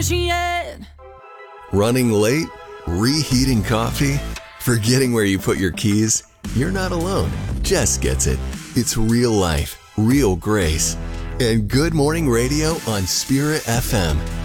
yet. Running late? Reheating coffee? Forgetting where you put your keys? You're not alone. Jess gets it. It's real life, real grace. And Good Morning Radio on Spirit FM.